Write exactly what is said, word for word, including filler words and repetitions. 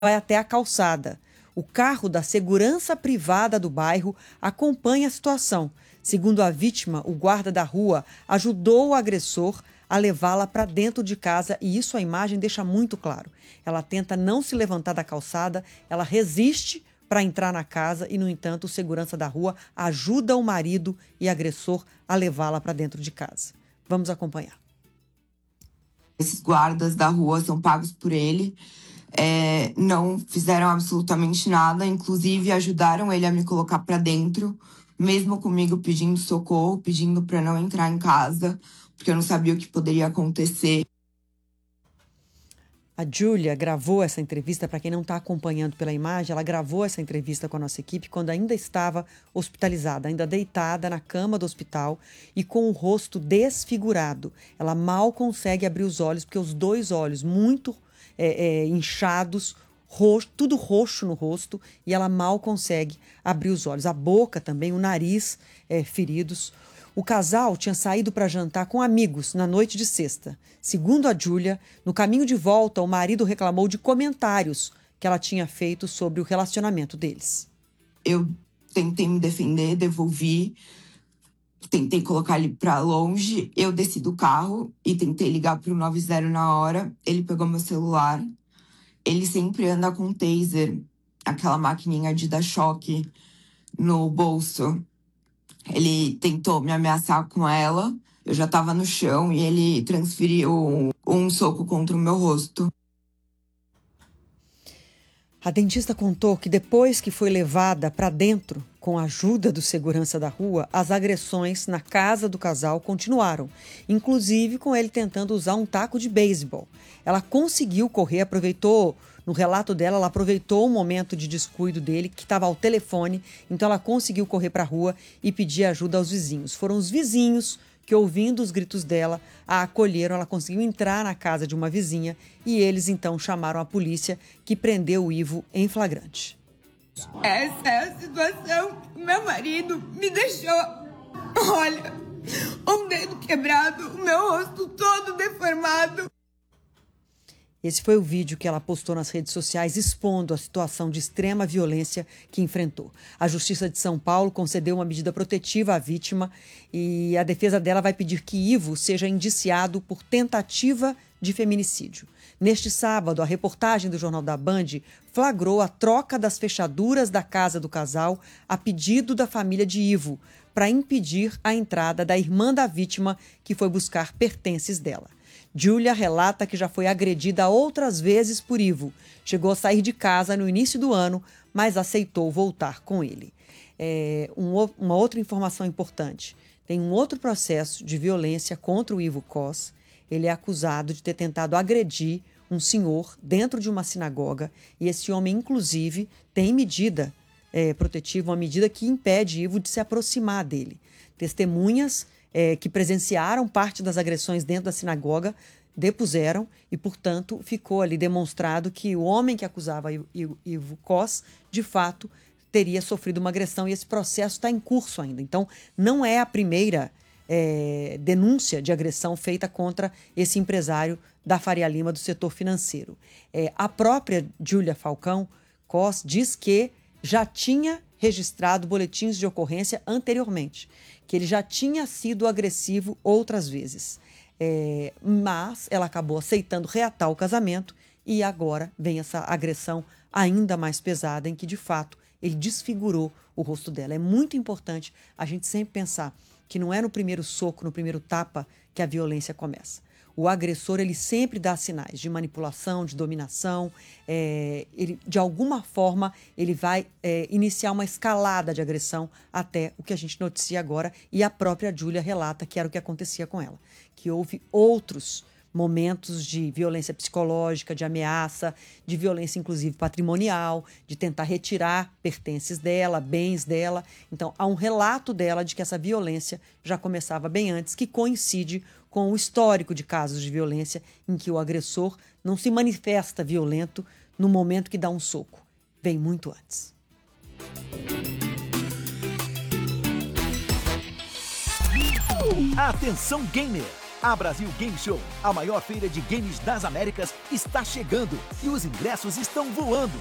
vai até a calçada. O carro da segurança privada do bairro acompanha a situação. Segundo a vítima, o guarda da rua ajudou o agressor a levá-la para dentro de casa e isso a imagem deixa muito claro. Ela tenta não se levantar da calçada, ela resiste para entrar na casa e, no entanto, o segurança da rua ajuda o marido e agressor a levá-la para dentro de casa. Vamos acompanhar. Esses guardas da rua são pagos por ele, é, não fizeram absolutamente nada, inclusive ajudaram ele a me colocar para dentro, mesmo comigo pedindo socorro, pedindo para não entrar em casa, porque eu não sabia o que poderia acontecer. A Júlia gravou essa entrevista, para quem não está acompanhando pela imagem, ela gravou essa entrevista com a nossa equipe quando ainda estava hospitalizada, ainda deitada na cama do hospital e com o rosto desfigurado. Ela mal consegue abrir os olhos, porque os dois olhos muito é, é, inchados, roxo, tudo roxo no rosto, e ela mal consegue abrir os olhos. A boca também, o nariz é, feridos. O casal tinha saído para jantar com amigos na noite de sexta. Segundo a Júlia, no caminho de volta, o marido reclamou de comentários que ela tinha feito sobre o relacionamento deles. Eu tentei me defender, devolvi, tentei colocar ele para longe. Eu desci do carro e tentei ligar para o nove zero na hora. Ele pegou meu celular. Ele sempre anda com taser, aquela maquininha de dar choque no bolso. Ele tentou me ameaçar com ela, eu já estava no chão e ele transferiu um soco contra o meu rosto. A dentista contou que depois que foi levada para dentro, com a ajuda do segurança da rua, as agressões na casa do casal continuaram, inclusive com ele tentando usar um taco de beisebol. Ela conseguiu correr, aproveitou... No relato dela, ela aproveitou o momento de descuido dele, que estava ao telefone, então ela conseguiu correr para a rua e pedir ajuda aos vizinhos. Foram os vizinhos que, ouvindo os gritos dela, a acolheram. Ela conseguiu entrar na casa de uma vizinha e eles, então, chamaram a polícia, que prendeu o Ivo em flagrante. Essa é a situação. Meu marido me deixou, olha, um dedo quebrado, o meu rosto todo deformado. Esse foi o vídeo que ela postou nas redes sociais expondo a situação de extrema violência que enfrentou. A Justiça de São Paulo concedeu uma medida protetiva à vítima e a defesa dela vai pedir que Ivo seja indiciado por tentativa de feminicídio. Neste sábado, a reportagem do Jornal da Band flagrou a troca das fechaduras da casa do casal a pedido da família de Ivo, para impedir a entrada da irmã da vítima, que foi buscar pertences dela. Júlia relata que já foi agredida outras vezes por Ivo. Chegou a sair de casa no início do ano, mas aceitou voltar com ele. É, um, uma outra informação importante. Tem um outro processo de violência contra o Ivo Cos. Ele é acusado de ter tentado agredir um senhor dentro de uma sinagoga. E esse homem, inclusive, tem medida é, protetiva, uma medida que impede Ivo de se aproximar dele. Testemunhas É, que presenciaram parte das agressões dentro da sinagoga, depuseram e, portanto, ficou ali demonstrado que o homem que acusava Ivo Cos, de fato, teria sofrido uma agressão e esse processo está em curso ainda. Então, não é a primeira é, denúncia de agressão feita contra esse empresário da Faria Lima do setor financeiro. É, a própria Júlia Falcão Cos diz que já tinha registrado boletins de ocorrência anteriormente, que ele já tinha sido agressivo outras vezes. É, mas ela acabou aceitando reatar o casamento e agora vem essa agressão ainda mais pesada em que, de fato, ele desfigurou o rosto dela. É muito importante a gente sempre pensar que não é no primeiro soco, no primeiro tapa que a violência começa. O agressor, ele sempre dá sinais de manipulação, de dominação. É, ele, de alguma forma, ele vai é, iniciar uma escalada de agressão até o que a gente noticia agora. E a própria Júlia relata que era o que acontecia com ela. Que houve outros momentos de violência psicológica, de ameaça, de violência inclusive patrimonial, de tentar retirar pertences dela, bens dela. Então, há um relato dela de que essa violência já começava bem antes, que coincide com o histórico de casos de violência em que o agressor não se manifesta violento no momento que dá um soco. Vem muito antes. Atenção gamer! A Brasil Game Show, a maior feira de games das Américas, está chegando e os ingressos estão voando.